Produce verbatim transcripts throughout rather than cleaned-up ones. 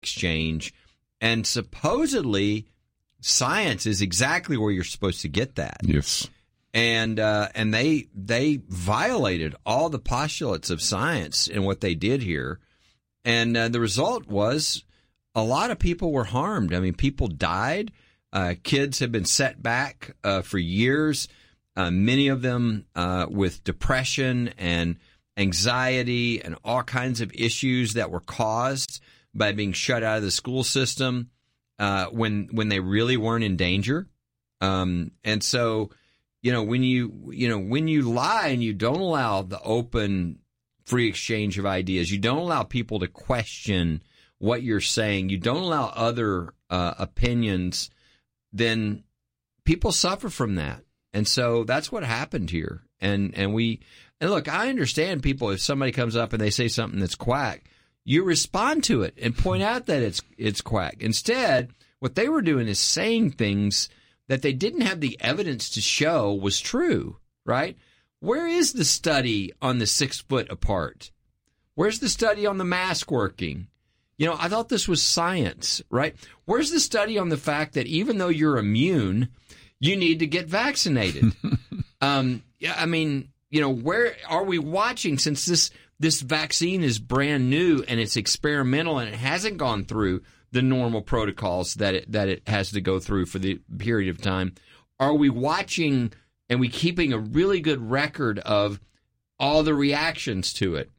exchange, and supposedly science is exactly where you're supposed to get that. Yes. And uh, and they they violated all the postulates of science in what they did here. And uh, the result was a lot of people were harmed. I mean, people died. Uh, kids have been set back uh, for years, uh, many of them uh, with depression and anxiety and all kinds of issues that were caused by being shut out of the school system uh, when when they really weren't in danger. Um, and so, you know, when you you know when you lie and you don't allow the open, free exchange of ideas, you don't allow people to question what you're saying, you don't allow other uh, opinions, then people suffer from that. And so that's what happened here. And and we and look, I understand people, if somebody comes up and they say something that's quack, you respond to it and point out that it's it's quack. Instead, what they were doing is saying things that they didn't have the evidence to show was true, right? Where is the study on the six foot apart? Where's the study on the mask working? You know, I thought this was science, right? Where's the study on the fact that even though you're immune, you need to get vaccinated? um, yeah, I mean, you know, where are we watching, since this this vaccine is brand new and it's experimental and it hasn't gone through the normal protocols that it, that it has to go through for the period of time? Are we watching and we keeping a really good record of all the reactions to it?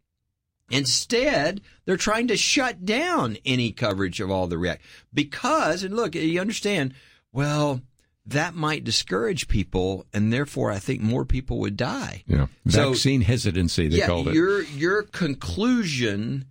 Instead, they're trying to shut down any coverage of all the react because, and look, you understand, well, that might discourage people, and therefore I think more people would die. Yeah, vaccine so, hesitancy, they yeah, called it. Your, your conclusion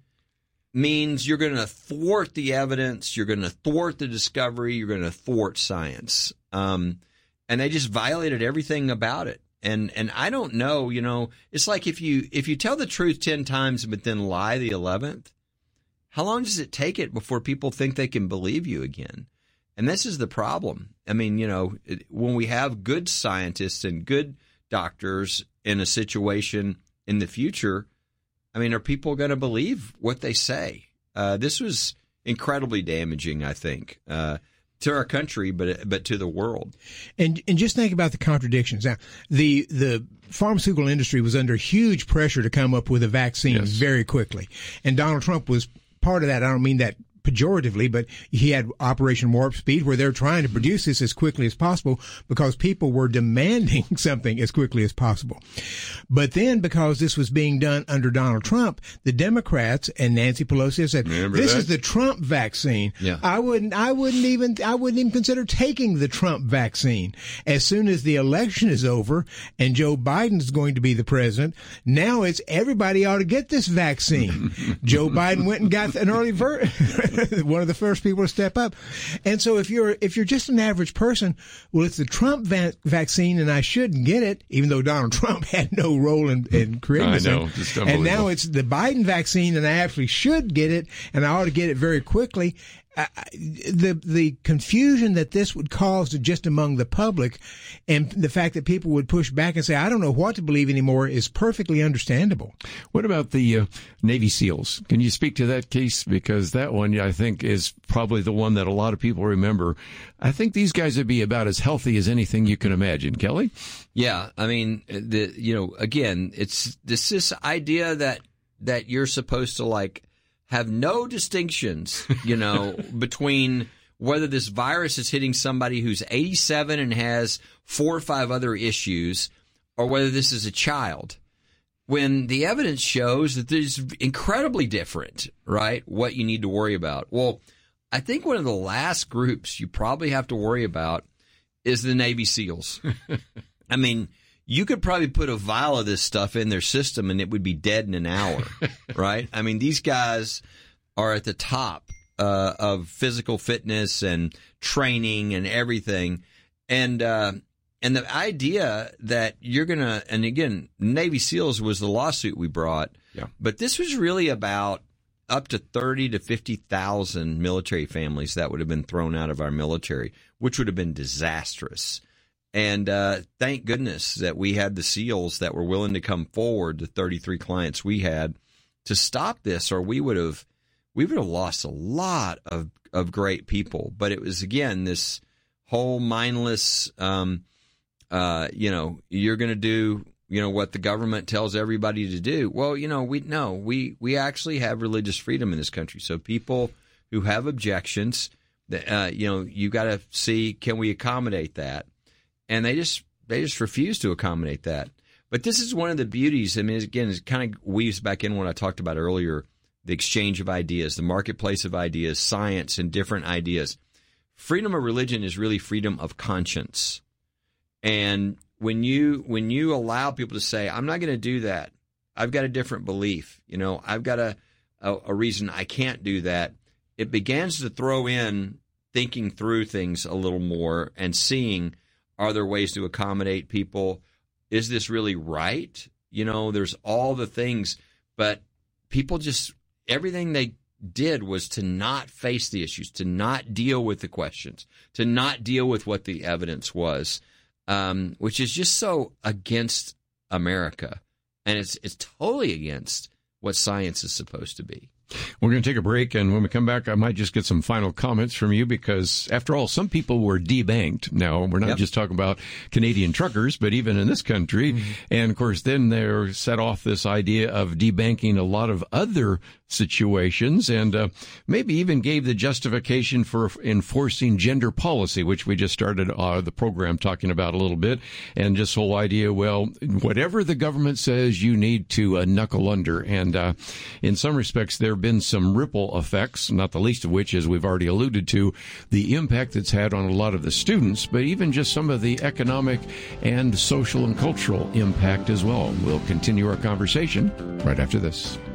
means you're going to thwart the evidence, you're going to thwart the discovery, you're going to thwart science. Um, and they just violated everything about it. And and I don't know, you know, it's like if you if you tell the truth ten times but then lie the eleventh, how long does it take it before people think they can believe you again? And this is the problem. I mean, you know, it, when we have good scientists and good doctors in a situation in the future, I mean, are people going to believe what they say? Uh, this was incredibly damaging, I think, uh, to our country, but but to the world. And and just think about the contradictions. Now, the the pharmaceutical industry was under huge pressure to come up with a vaccine yes. very quickly, and Donald Trump was part of that. I don't mean that pejoratively, but he had Operation Warp Speed, where they're trying to produce this as quickly as possible because people were demanding something as quickly as possible. But then, because this was being done under Donald Trump, the Democrats and Nancy Pelosi have said, Remember this that? is the Trump vaccine. Yeah. I wouldn't, I wouldn't even, I wouldn't even consider taking the Trump vaccine. As soon as the election is over and Joe Biden is going to be the president, now it's everybody ought to get this vaccine. Joe Biden went and got an early ver- one of the first people to step up. And so if you're if you're just an average person, well, it's the Trump va- vaccine and I shouldn't get it, even though Donald Trump had no role in, in creating it. I know. Just and now it's the Biden vaccine and I actually should get it and I ought to get it very quickly. Uh, the the confusion that this would cause just among the public and the fact that people would push back and say, I don't know what to believe anymore, is perfectly understandable. What about the uh, Navy SEALs? Can you speak to that case? Because that one, I think, is probably the one that a lot of people remember. I think these guys would be about as healthy as anything you can imagine. Kelly? Yeah, I mean, the you know, again, it's this, this idea that that you're supposed to, like, have no distinctions, you know, between whether this virus is hitting somebody who's eighty-seven and has four or five other issues, or whether this is a child, when the evidence shows that there's incredibly different, right, what you need to worry about. Well, I think one of the last groups you probably have to worry about is the Navy SEALs. I mean, you could probably put a vial of this stuff in their system and it would be dead in an hour, right? I mean, these guys are at the top uh, of physical fitness and training and everything. And uh, and the idea that you're going to, and again, Navy SEALs was the lawsuit we brought, yeah. but this was really about up to thirty to fifty thousand military families that would have been thrown out of our military, which would have been disastrous. And uh, thank goodness that we had the SEALs that were willing to come forward, the thirty-three clients we had, to stop this, or we would have we would have lost a lot of, of great people. But it was, again, this whole mindless, um, uh, you know, you're going to do, you know, what the government tells everybody to do. Well, you know, we no, we, we actually have religious freedom in this country. So people who have objections, uh, you know, you got to see, can we accommodate that? And they just they just refuse to accommodate that. But this is one of the beauties. I mean, again, it kind of weaves back in what I talked about earlier, the exchange of ideas, the marketplace of ideas, science and different ideas. Freedom of religion is really freedom of conscience. And when you when you allow people to say, I'm not going to do that, I've got a different belief, you know, I've got a, a, a reason I can't do that, it begins to throw in thinking through things a little more and seeing, are there ways to accommodate people? Is this really right? You know, there's all the things, but people just, everything they did was to not face the issues, to not deal with the questions, to not deal with what the evidence was, um, which is just so against America. And it's it's totally against what science is supposed to be. We're going to take a break, and when we come back, I might just get some final comments from you, because, after all, some people were debanked. Now, we're not Yep. just talking about Canadian truckers, but even in this country. Mm-hmm. And, of course, then they're set off this idea of debanking a lot of other situations, and uh, maybe even gave the justification for enforcing gender policy, which we just started uh, the program talking about a little bit, and just whole idea, well, whatever the government says, you need to uh, knuckle under. And uh, in some respects, there have been some ripple effects, not the least of which, as we've already alluded to, the impact it's had on a lot of the students, but even just some of the economic and social and cultural impact as well. We'll continue our conversation right after this.